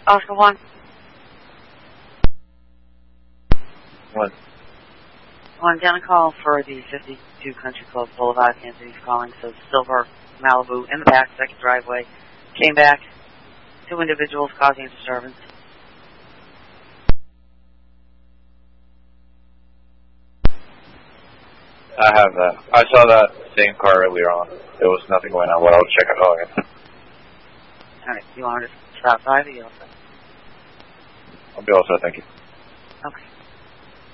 Oscar 1. What? I'm down a call for the 52 Country Club Boulevard. Anthony's calling, so silver Malibu in the back, second driveway. Came back. 2 individuals causing a disturbance. I have that. I saw that same car earlier on. There was nothing going on, but I'll check it out again. Alright, you want to stop by or you all set? I'll be all set, thank you. Okay.